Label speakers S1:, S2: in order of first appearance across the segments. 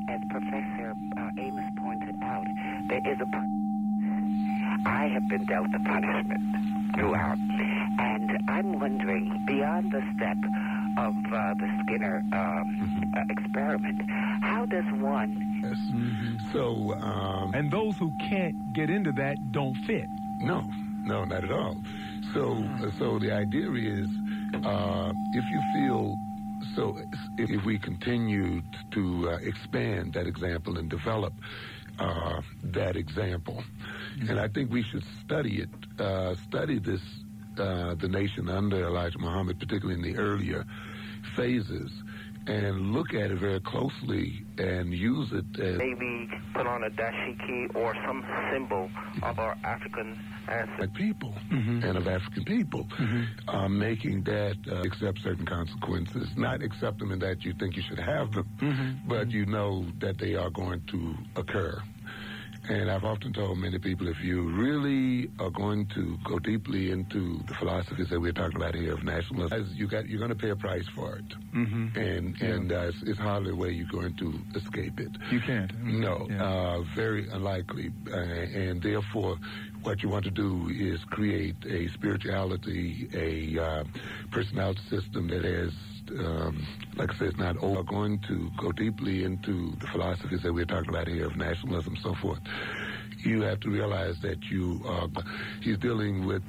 S1: As Professor Amos pointed out, there is I have been dealt the punishment throughout. And I'm wondering, beyond the step of the Skinner experiment, how does one...
S2: Yes. So...
S3: and those who can't get into that don't fit.
S2: No, not at all. So the idea is, if you feel... So if we continue to expand that example and develop that example, and I think we should study it, study this, the nation under Elijah Muhammad, particularly in the earlier phases, and look at it very closely and use it as...
S4: Maybe put on a dashiki or some symbol of our African ancestors.
S2: People and of African people, making that accept certain consequences, not accept them in that you think you should have them, but you know that they are going to occur. And I've often told many people, if you really are going to go deeply into the philosophies that we're talking about here of nationalism, you're going to pay a price for it. And it's hardly a way you're going to escape it.
S3: You can't.
S2: No, very unlikely. And therefore, what you want to do is create a spirituality, a personality system that has, like I said, it's not all going to go deeply into the philosophies that we're talking about here of nationalism and so forth. You have to realize that he's dealing with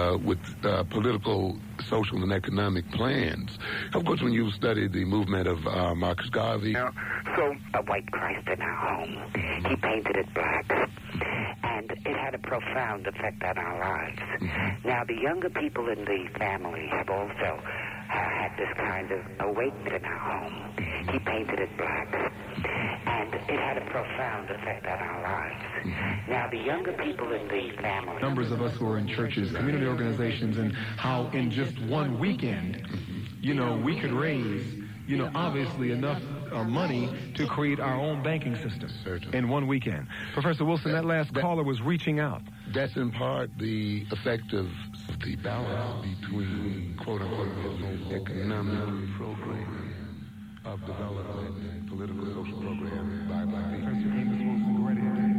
S2: political, social, and economic plans. Of course, when you study the movement of Marcus Garvey...
S1: So, a white Christ in our home. He painted it black. And it had a profound effect on our lives. Now, the younger people in the family have also had this kind of awakening in our home. He painted it black. And it had a profound effect on our lives. Now, the younger people in the family...
S3: Numbers of us who are in churches, community organizations, and how in just one weekend, we could raise, obviously enough money to create our own banking system in one weekend. Professor Wilson, that last caller was reaching out.
S2: That's in part the effect of the balance between, quote-unquote, economic program of development, political, social program by black people.
S3: Professor Amos Wilson, go right ahead.